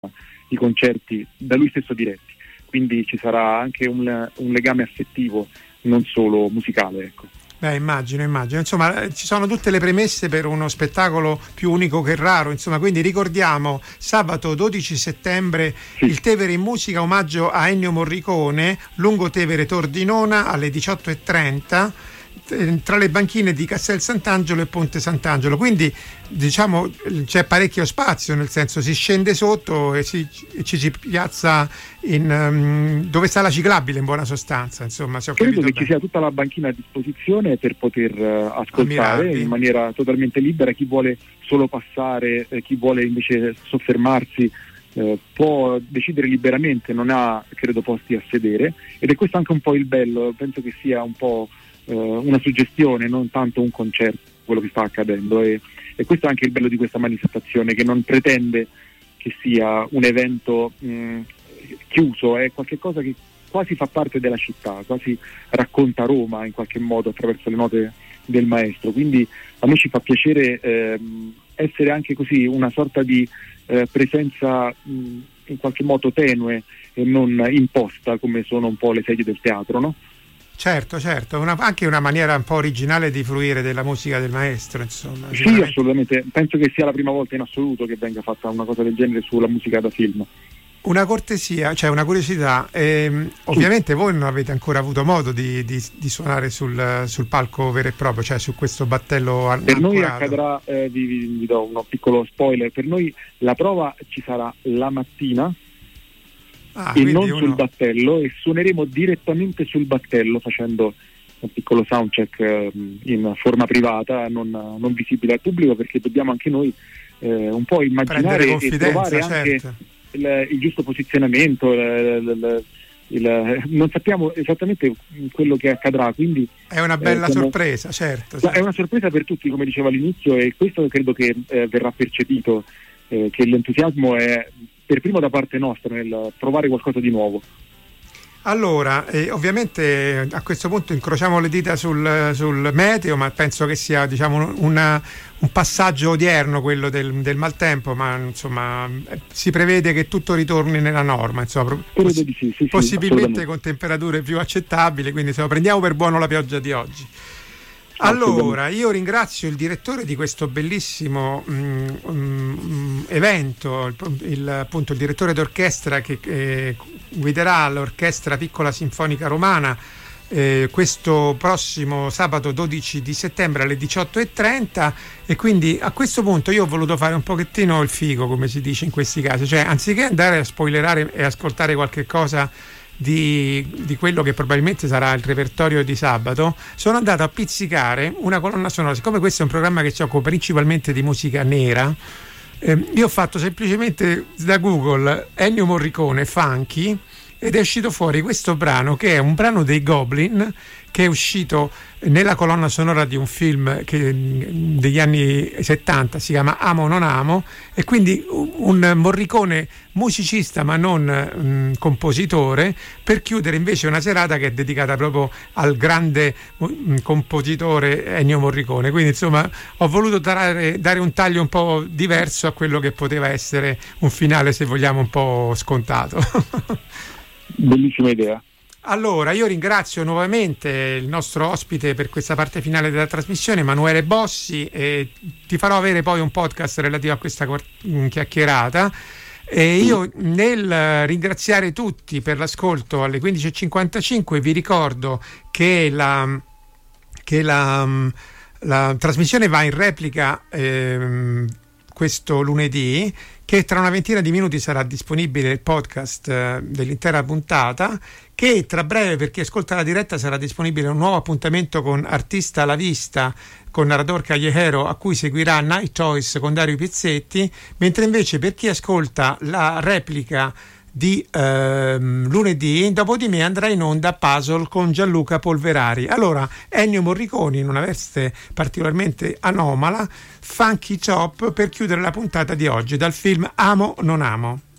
i concerti da lui stesso diretti, quindi ci sarà anche un legame affettivo, non solo musicale, ecco. Beh, immagino, insomma ci sono tutte le premesse per uno spettacolo più unico che raro, insomma, quindi ricordiamo sabato 12 settembre il Tevere in musica, omaggio a Ennio Morricone, lungo Tevere Tordinona alle 18:30 tra le banchine di Castel Sant'Angelo e Ponte Sant'Angelo, quindi diciamo c'è parecchio spazio, nel senso si scende sotto e ci si piazza dove sta la ciclabile, in buona sostanza, insomma, se ho credo capito che ci sia tutta la banchina a disposizione per poter ascoltare in maniera totalmente libera. Chi vuole solo passare, chi vuole invece soffermarsi può decidere liberamente, non ha credo posti a sedere, ed è questo anche un po' il bello. Penso che sia un po' una suggestione, non tanto un concerto, quello che sta accadendo, e questo è anche il bello di questa manifestazione, che non pretende che sia un evento chiuso, è qualcosa che quasi fa parte della città, quasi racconta Roma in qualche modo attraverso le note del maestro, quindi a me ci fa piacere essere anche così una sorta di presenza in qualche modo tenue e non imposta come sono un po' le sedie del teatro, no? Certo, anche una maniera un po' originale di fruire della musica del maestro, insomma. Sì, assolutamente, penso che sia la prima volta in assoluto che venga fatta una cosa del genere sulla musica da film. Una cortesia, cioè una curiosità, ovviamente voi non avete ancora avuto modo di suonare sul palco vero e proprio, cioè su questo battello per noi accadrà, vi do uno piccolo spoiler, per noi la prova ci sarà la mattina e non sul battello, e suoneremo direttamente sul battello facendo un piccolo soundcheck in forma privata, non visibile al pubblico, perché dobbiamo anche noi un po' immaginare e trovare anche il giusto posizionamento, non sappiamo esattamente quello che accadrà, quindi è una bella sorpresa, certo. È una sorpresa per tutti, come dicevo all'inizio, e questo credo che verrà percepito, che l'entusiasmo è per primo da parte nostra nel provare qualcosa di nuovo. Allora, ovviamente a questo punto incrociamo le dita sul meteo, ma penso che sia, diciamo, un passaggio odierno quello del maltempo, ma insomma si prevede che tutto ritorni nella norma, insomma, possibilmente con temperature più accettabili, quindi insomma, prendiamo per buono la pioggia di oggi. Allora, io ringrazio il direttore di questo bellissimo evento, appunto il direttore d'orchestra che guiderà l'Orchestra Piccola Sinfonica Romana questo prossimo sabato 12 di settembre alle 18:30, e quindi a questo punto io ho voluto fare un pochettino il figo, come si dice in questi casi, cioè anziché andare a spoilerare e ascoltare qualche cosa di quello che probabilmente sarà il repertorio di sabato, sono andato a pizzicare una colonna sonora. Siccome questo è un programma che si occupa principalmente di musica nera, io ho fatto semplicemente da Google Ennio Morricone funky, ed è uscito fuori questo brano, che è un brano dei Goblin, che è uscito nella colonna sonora di un film degli anni 70, si chiama Amo non amo, e quindi un Morricone musicista ma non compositore, per chiudere invece una serata che è dedicata proprio al grande compositore Ennio Morricone. Quindi insomma ho voluto dare un taglio un po' diverso a quello che poteva essere un finale, se vogliamo, un po' scontato. Bellissima idea. Allora, io ringrazio nuovamente il nostro ospite per questa parte finale della trasmissione, Emanuele Bossi, e ti farò avere poi un podcast relativo a questa chiacchierata. E io, nel ringraziare tutti per l'ascolto alle 15:55, vi ricordo che la trasmissione va in replica questo lunedì, che tra una ventina di minuti sarà disponibile il podcast dell'intera puntata, che tra breve, per chi ascolta la diretta, sarà disponibile un nuovo appuntamento con Artista alla Vista, con Narrador Callejero, a cui seguirà Night Choice con Dario Pizzetti, mentre invece per chi ascolta la replica di lunedì, dopo di me andrà in onda Puzzle con Gianluca Polverari. Allora, Ennio Morricone in una veste particolarmente anomala, Funky Chop, per chiudere la puntata di oggi dal film Amo non amo.